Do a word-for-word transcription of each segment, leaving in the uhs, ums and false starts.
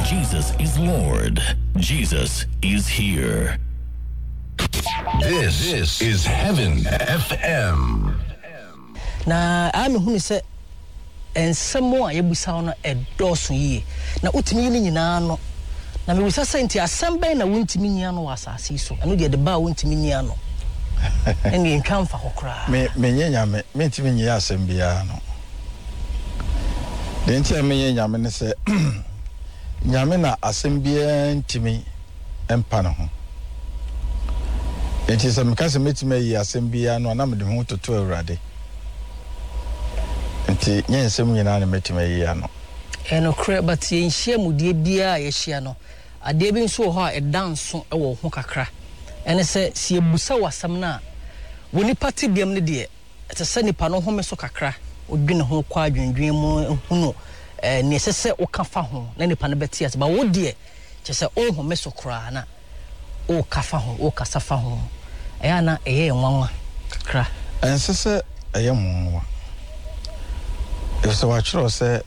Jesus is Lord. Jesus is here. This, this is Heaven F M. Na I'm who say and someone yebusa no edoso yi na utimi ni nyina no na me wisa senti asembe na wontimi nyia no wasase so eno de de ba wontimi nyia no eni ntwamfa kokra me me nyanya me me ntimi nyia asembe ya no de ntia me nyanya me ne se nyame na asembe ntimi empa no ho enti se me kase metime yi asembe ya no na me de ho toto awurade enti nyensem nyina na metime yi ya no eno kre but ye nhia mudie bia ye hia no ade bi nso ho a edanso e wo ho kakra ene se se ebusa wasam na woni pati biam ne de ete se nipa no home so kakra odwene ho kwa adwendwen mu hunu eh ne se se wo kafa ho na nipa no beti ase ba wo de che se o home so kra na o kafa ho o kasafa ho eya na eye enwanwa kakra ense se eye monwa e so wa chiro se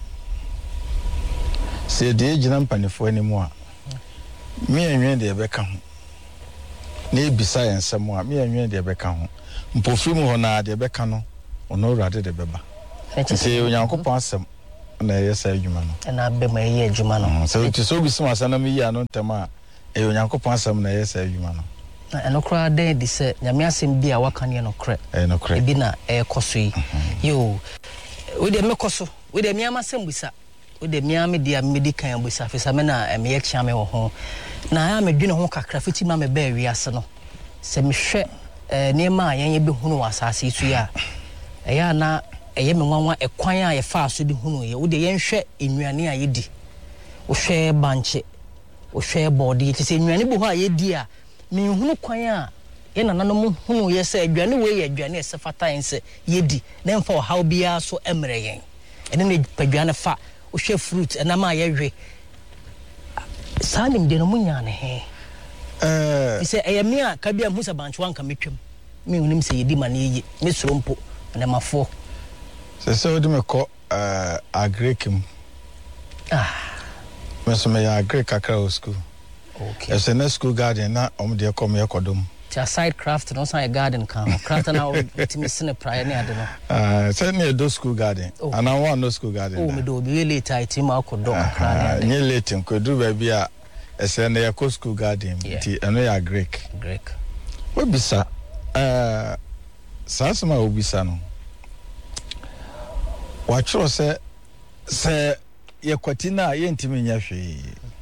se de gina mpanifo animu a me enwen de beka ho na ebisa yensem a me enwen de beka ho mpofiri mu ho na de beka no ono urade de beba nti onyankopon asem na yesa adwuma no na be ma ye adwuma no so ti so bisim asana me yi ano ntem a e onyankopon asem na yesa adwuma no na eno kra de di se nyame asem bia waka ne no kra e no kra ebi na e koso yi yo we de me koso we de me amasem bisa we de me am dia medical bisa fisa me na me ye kya me wo ho na ya me dwene ho kakra fiti ma me ba wi ase no se me hwe ne ma yan ye be hunu wasase su ya e ya na eye me nwanwa ekwan a ye fa so de hunu ye wo de yen hwe ennuane a ye di wo hwe banche wo hwe body ti se ennuane bo ho a ye di a me hunu kwan a ye na nanom hunu ye se adwane we ye adwane e se fata yen se ye di na mfa how bia so emre yen ene ne padwane fa wo hwe fruit na ma ye hwe sanim de no munya ne he eh se eye me a ka bia musa banche wanka metwam me hunim se ye di ma ne ye me sorompo na mafo se se odi me ko eh agrekim ah me so me ya agrek kakra o school okay ese na school garden na om de kom ye kodom ta side craft no say garden kan craft na ultimate sine prayer ne ade no ah se ne do school garden ana one no school garden oh me do be late I team akodom kra ne nye late ko du ba bia ese na ye ko school garden ti eno ya agrek agrek we bisa eh sasama obisa no wa chiro se se ye kwatina ye ntimi nya hwe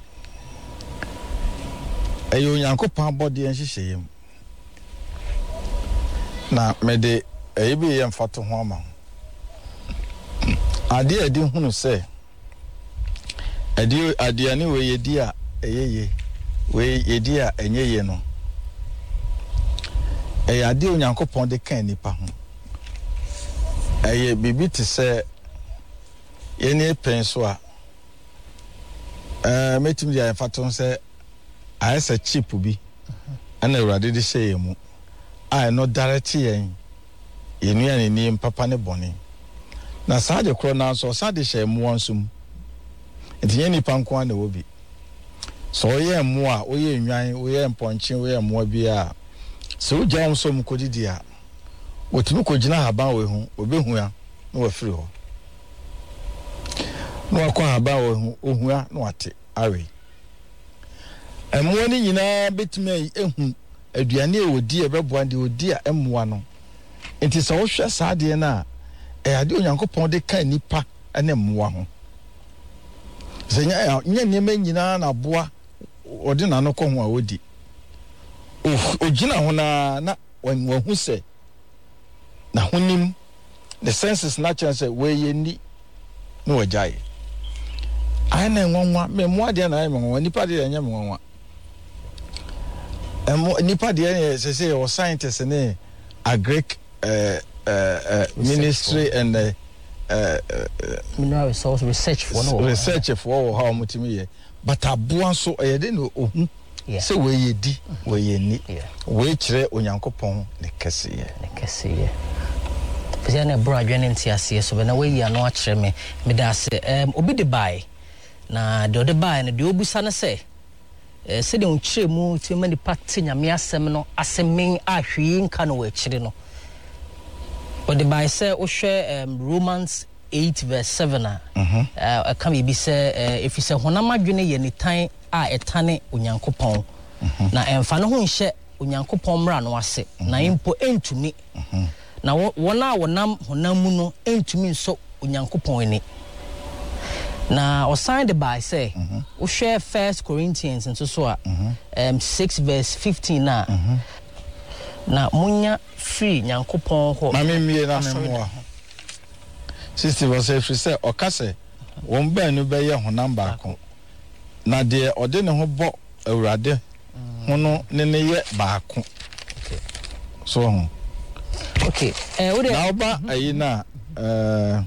ayo nyankopon body en hyehyem na mede ebi ye mfato ho ama ade adi hunu se ade ade ani we yedi a eyeye we yedi a enyeye no e ade onyankopon de kan nipa ho eye bibi ti se ye ne pen so a eh metim dia mfato se ayesa chip bi ana urade de hye mu I no direct yen yenu ani ni papa ne boni na saade kro na so saade hye mu ansum enti yeni panko na wobi so ye mu a oye nwan oye mponche oye mu bi a so ujam so mu kodidi a wotumi kogina haban we hu obehu ya na wafiri ho no akwa haban we hu ohu ya na wate awe emu ni nyina betumi ehu aduane e wodi e beboa de wodi a emmoa no enti so wo hwe saade na e ade onyankopon de kan nipa ene mmoa ho zenya nya nyema nyina na boa odi na no ko ho a wodi ogina ho na na wanhu se na honim the senses na chance we ye ni no wajai ana nwanwa me mmoa de na me nipa de nya me nwanwa emo nipa de se se o scientist ne agric uh, uh, ministry and uh, uh, mineral resource research for no research for how mutimi ye but aboa so e de no ohu se we ye di we ye ni we kire onyankopon ne kese ye ne kese ye fizia na bro adwene ntiase so be na we yi ano a kire me me da se um obi de bai na de ode bae no de obusa no se eh se de onkyere mu ti ma nipa te nyame asem no asemen ahwe nka no wachire no ode bae se wo hwe um, Romans eight verse seven a mhm uh, ka me bi se uh, efi se honam adwene ye ni tan a etane onyankopɔn na emfa no ho nhye onyankopɔn mra no ase na impo entumi na wona wonam honam mu no entumi nso onyankopɔn ani na osan de by say wo share First Corinthians nso so a um six verse fifteen na na munya free nyankopɔn ho na me mie na me mo sister was say free say okase won ba nu be ye honam ba ko na de ode ne ho bo awurade hono ne ne ye ba ko so okay eh wo de na oba ayi na eh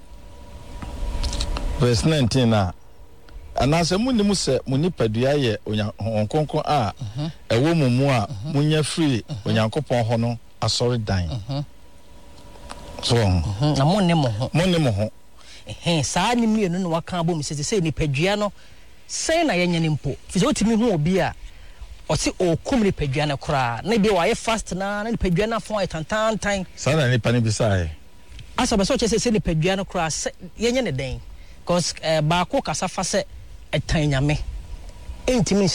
verse nineteen na anase munni mu se munni padua ye onkonko a ewo mumu a munya free onyankopɔn ho no asori dan so na monne mo ho monne mo ho eh saa ni mienu no waka abom se se ni padua no sei na yenye ni mpo fi so timi hu obi a ɔse okum ni padua no kora na bi wa ye fast na na ni padua na fon etantan tan saa na ni pani bisae asa be so che se ni padua no kora yenye ne den cause uh, ba ko kasa fa se etan nyame entimi